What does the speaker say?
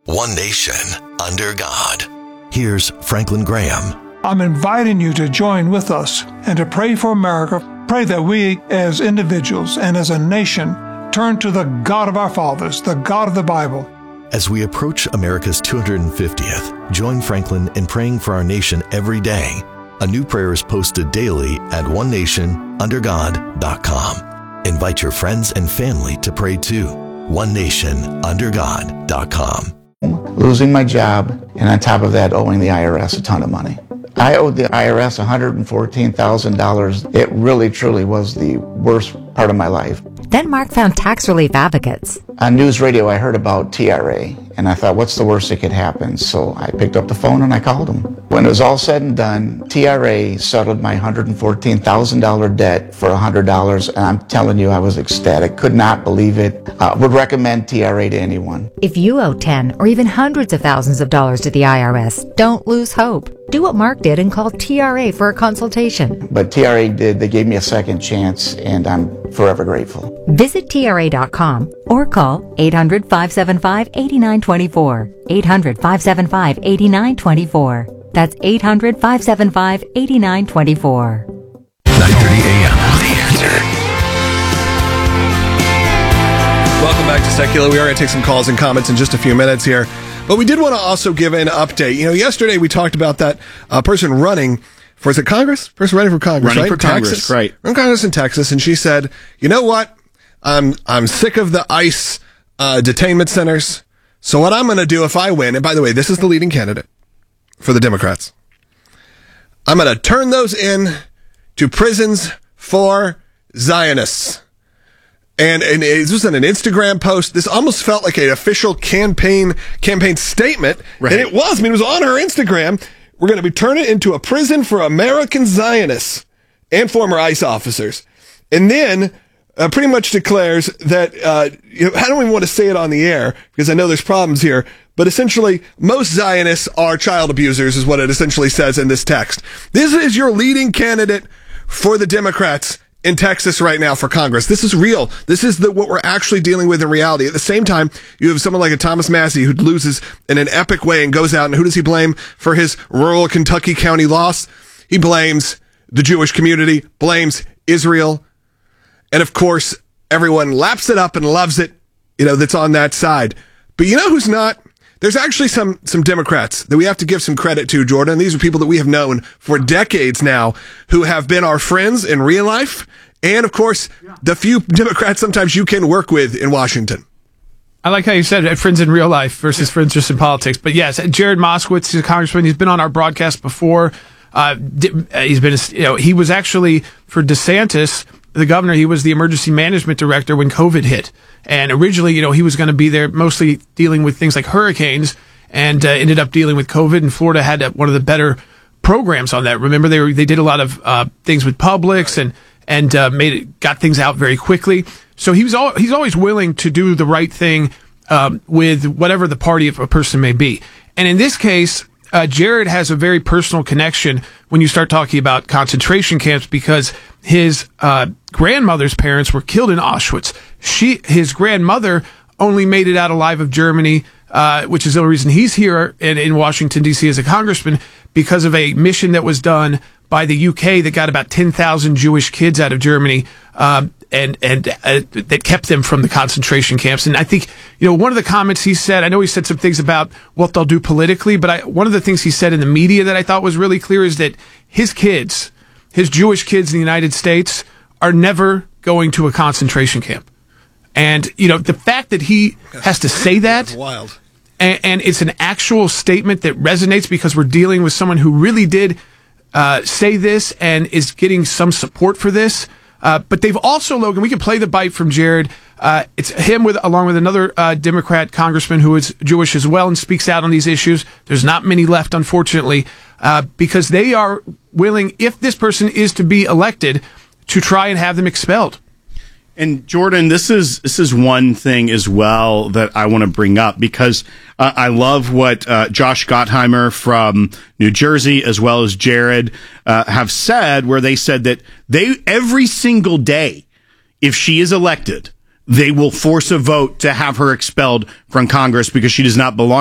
One nation, under God. Here's Franklin Graham. I'm inviting you to join with us and to pray for America. Pray that we, as individuals and as a nation, turn to the God of our fathers, the God of the Bible. As we approach America's 250th, join Franklin in praying for our nation every day. A new prayer is posted daily at onenationundergod.com. Invite your friends and family to pray too. onenationundergod.com. Losing my job, and on top of that, owing the IRS a ton of money. I owed the IRS $114,000. It really, truly was the worst part of my life. Then Mark found tax relief advocates. On news radio, I heard about TRA, and I thought, what's the worst that could happen? So I picked up the phone and I called them. When it was all said and done, TRA settled my $114,000 debt for $100, and I'm telling you, I was ecstatic. Could not believe it. Would recommend TRA to anyone. If you owe 10 or even hundreds of thousands of dollars to the IRS, don't lose hope. Do what Mark did and call TRA for a consultation. But TRA did. They gave me a second chance, and I'm forever grateful. Visit TRA.com or call 800-575-8924. 800-575-8924. That's 800-575-8924. 9:30 a.m. The Answer. Welcome back to Secular. We are going to take some calls and comments in just a few minutes here. But we did want to also give an update. You know, yesterday we talked about that person running for, is it Congress? Person running for Congress, running right? for Congress, Texas. right. Running for Congress in Texas. And she said, you know what? I'm sick of the ICE detainment centers. So what I'm going to do if I win, and by the way, this is the leading candidate for the Democrats, I'm going to turn those in to prisons for Zionists. And it was in an Instagram post. This almost felt like an official campaign statement. Right. And it was. I mean, it was on her Instagram. We're going to be turning it into a prison for American Zionists and former ICE officers. And then pretty much declares that, I don't even want to say it on the air because I know there's problems here, but essentially most Zionists are child abusers is what it essentially says in this text. This is your leading candidate for the Democrats in Texas right now for Congress. This is real. This is what we're actually dealing with in reality. At the same time, you have someone like a Thomas Massie who loses in an epic way and goes out, and who does he blame for his rural Kentucky County loss? He blames the Jewish community, blames Israel, and of course, everyone laps it up and loves it, that's on that side. But you know who's not? There's actually some Democrats that we have to give some credit to, Jordan. These are people that we have known for decades now who have been our friends in real life. And, of course, the few Democrats sometimes you can work with in Washington. I like how you said friends in real life versus friends just in politics. But yes, Jared Moskowitz is a congressman. He's been on our broadcast before. He was actually for DeSantis, the governor. He was the emergency management director when COVID hit. And originally, he was going to be there mostly dealing with things like hurricanes, and ended up dealing with COVID. And Florida had one of the better programs on that. Remember, they did a lot of things with Publix and got things out very quickly. So he's always willing to do the right thing with whatever the party of a person may be. And in this case, Jared has a very personal connection when you start talking about concentration camps, because his grandmother's parents were killed in Auschwitz. His grandmother only made it out alive of Germany, which is the only reason he's here in Washington, D.C. as a congressman, because of a mission that was done by the UK that got about 10,000 Jewish kids out of Germany, and that kept them from the concentration camps. And I think, one of the comments he said, I know he said some things about what they'll do politically, but one of the things he said in the media that I thought was really clear is that his Jewish kids in the United States are never going to a concentration camp. And, the fact that he has to say that, that's wild. And it's an actual statement that resonates, because we're dealing with someone who really did say this and is getting some support for this. But they've also, Logan, we can play the bite from Jared. It's him along with another Democrat congressman who is Jewish as well and speaks out on these issues. There's not many left, unfortunately, because they are willing, if this person is to be elected, to try and have them expelled. And Jordan, this is one thing as well that I want to bring up, because I love what Josh Gottheimer from New Jersey as well as Jared have said, where they said that every single day, if she is elected, they will force a vote to have her expelled from Congress because she does not belong